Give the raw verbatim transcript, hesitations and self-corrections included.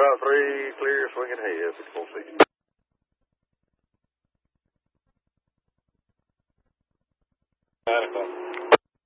Route three, clear, swinging ahead, fifty-four sixty. Nine o'clock.